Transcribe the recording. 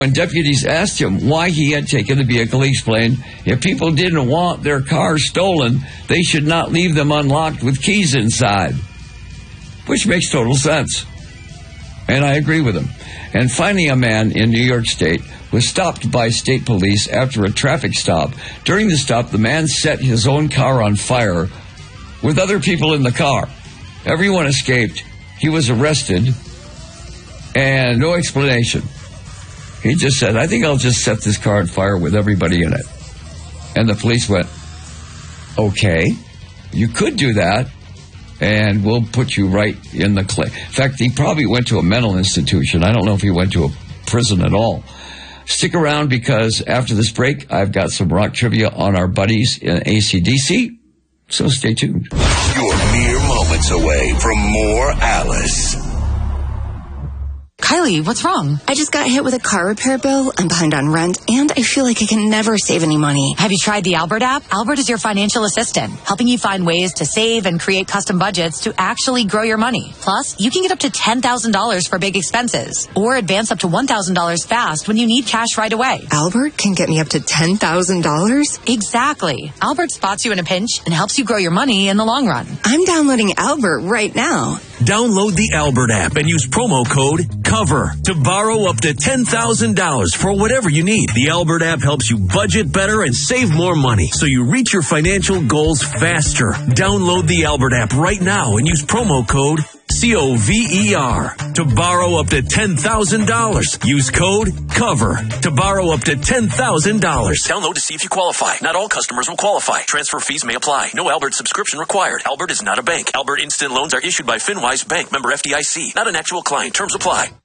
When deputies asked him why he had taken the vehicle, he explained, if people didn't want their cars stolen, they should not leave them unlocked with keys inside. Which makes total sense. And I agree with him. And finally, a man in New York State was stopped by state police after a traffic stop. During the stop, the man set his own car on fire with other people in the car. Everyone escaped. He was arrested, and no explanation. He just said, I think I'll just set this car on fire with everybody in it. And the police went, okay, you could do that, and we'll put you right in the clay. In fact, he probably went to a mental institution. I don't know if he went to a prison at all. Stick around, because after this break, I've got some rock trivia on our buddies in AC/DC, so stay tuned. You're mere moments away from more Alice. Kylie, what's wrong? I just got hit with a car repair bill. I'm behind on rent, and I feel like I can never save any money. Have you tried the Albert app? Albert is your financial assistant, helping you find ways to save and create custom budgets to actually grow your money. Plus, you can get up to $10,000 for big expenses, or advance up to $1,000 fast when you need cash right away. Albert can get me up to $10,000? Exactly. Albert spots you in a pinch and helps you grow your money in the long run. I'm downloading Albert right now. Download the Albert app and use promo code COVER to borrow up to $10,000 for whatever you need. The Albert app helps you budget better and save more money, so you reach your financial goals faster. Download the Albert app right now and use promo code COVER to borrow up to $10,000. Use code COVER to borrow up to $10,000. Download to see if you qualify. Not all customers will qualify. Transfer fees may apply. No Albert subscription required. Albert is not a bank. Albert Instant Loans are issued by FinWise Bank, member FDIC. Not an actual client. Terms apply.